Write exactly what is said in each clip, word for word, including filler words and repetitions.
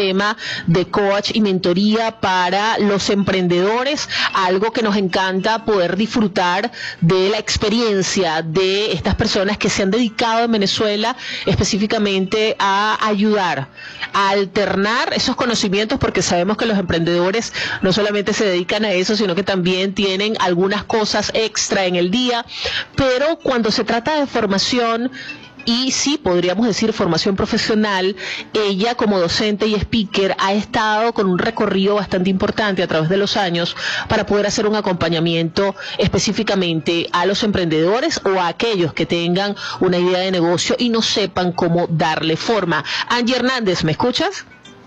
tema de coach y mentoría para los emprendedores, algo que nos encanta poder disfrutar de la experiencia de estas personas que se han dedicado en Venezuela específicamente a ayudar, a alternar esos conocimientos, porque sabemos que los emprendedores no solamente se dedican a eso, sino que también tienen algunas cosas extra en el día, pero cuando se trata de formación, y sí, podríamos decir formación profesional, ella como docente y speaker ha estado con un recorrido bastante importante a través de los años para poder hacer un acompañamiento específicamente a los emprendedores o a aquellos que tengan una idea de negocio y no sepan cómo darle forma. Angie Hernández, ¿me escuchas?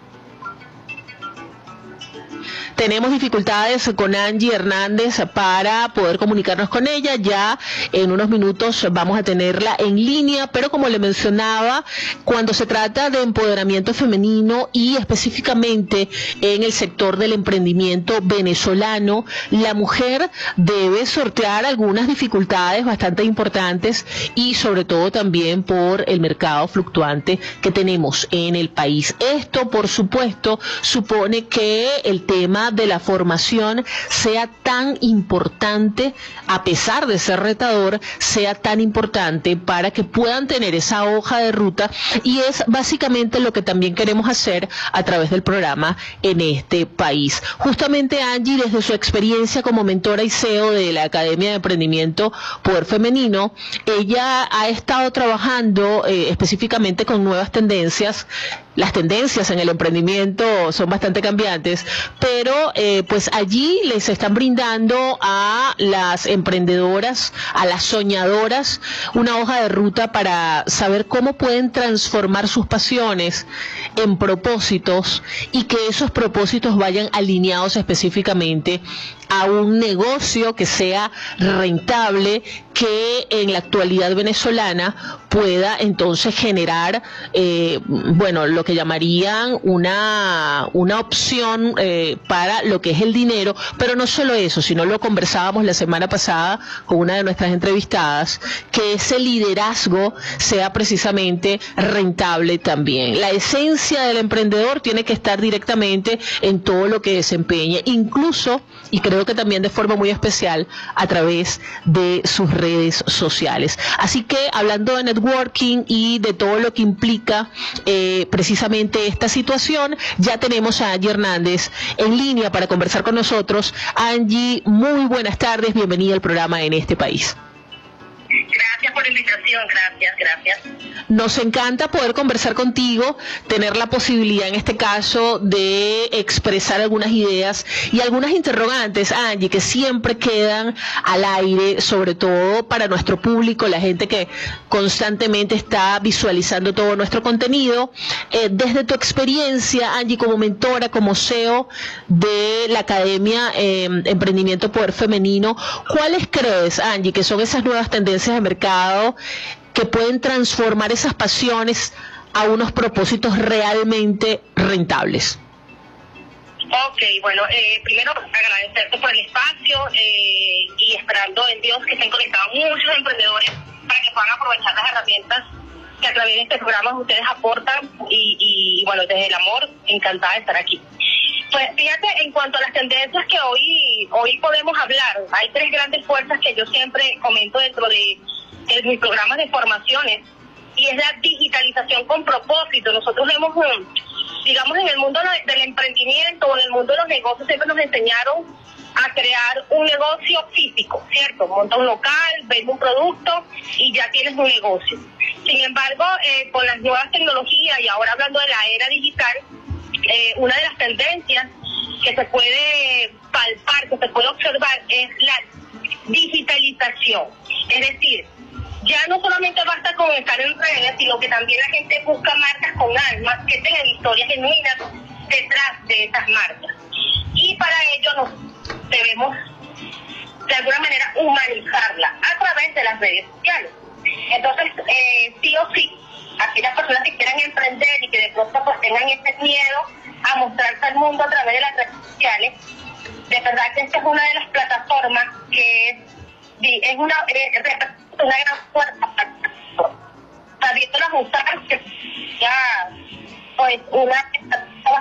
Tenemos dificultades con Angie Hernández para poder comunicarnos con ella. Ya en unos minutos vamos a tenerla en línea, pero como le mencionaba, cuando se trata de empoderamiento femenino y específicamente en el sector del emprendimiento venezolano, la mujer debe sortear algunas dificultades bastante importantes y sobre todo también por el mercado fluctuante que tenemos en el país. Esto, por supuesto, supone que el tema de la formación sea tan importante, a pesar de ser retador, sea tan importante para que puedan tener esa hoja de ruta, y es básicamente lo que también queremos hacer a través del programa en este país. Justamente Angie, desde su experiencia como mentora y C E O de la Academia de Emprendimiento Poder Femenino, ella ha estado trabajando eh, específicamente con nuevas tendencias. Las tendencias en el emprendimiento son bastante cambiantes, pero eh, pues allí les están brindando a las emprendedoras, a las soñadoras, una hoja de ruta para saber cómo pueden transformar sus pasiones en propósitos y que esos propósitos vayan alineados específicamente a un negocio que sea rentable, que en la actualidad venezolana pueda entonces generar, eh, bueno, lo que llamarían una, una opción eh, para lo que es el dinero, pero no solo eso, sino lo conversábamos la semana pasada con una de nuestras entrevistadas, que ese liderazgo sea precisamente rentable también. La esencia del emprendedor tiene que estar directamente en todo lo que desempeñe, incluso, y creo que también de forma muy especial, a través de sus redes sociales. Así que, hablando de networking y de todo lo que implica eh, precisamente esta situación, ya tenemos a Angie Hernández en línea para conversar con nosotros. Angie, muy buenas tardes, bienvenida al programa En Este País. Gracias por la invitación, gracias, gracias. Nos encanta poder conversar contigo, tener la posibilidad en este caso de expresar algunas ideas y algunas interrogantes, Angie, que siempre quedan al aire, sobre todo para nuestro público, la gente que constantemente está visualizando todo nuestro contenido. Eh, desde tu experiencia, Angie, como mentora, como C E O de la Academia eh, Emprendimiento Poder Femenino, ¿cuáles crees, Angie, que son esas nuevas tendencias de mercado que pueden transformar esas pasiones a unos propósitos realmente rentables? Ok, bueno, eh, primero agradecerte por el espacio eh, y esperando en Dios que estén conectados muchos emprendedores para que puedan aprovechar las herramientas que a través de este programa ustedes aportan y, y bueno, desde el amor, encantada de estar aquí. Pues fíjate, en cuanto a las tendencias que hoy hoy podemos hablar, hay tres grandes fuerzas que yo siempre comento dentro de, de mis programas de formaciones, y es la digitalización con propósito. Nosotros hemos, digamos, en el mundo del emprendimiento o en el mundo de los negocios siempre nos enseñaron a crear un negocio físico, ¿cierto? Monta un local, vende un producto y ya tienes un negocio. Sin embargo, eh, con las nuevas tecnologías y ahora hablando de la era digital, Eh, una de las tendencias que se puede palpar, que se puede observar, es la digitalización. Es decir, ya no solamente basta con estar en redes, sino que también la gente busca marcas con alma, que tengan historias genuinas detrás de esas marcas. Y para ello nos debemos, de alguna manera, humanizarla a través de las redes sociales. Entonces, eh, sí o sí, aquellas personas que quieran emprender y que de pronto pues tengan ese miedo a mostrarse al mundo a través de las redes sociales, de verdad que esta es una de las plataformas que es, es una, es, una gran fuerza sabiéndolas usar, que ya pues una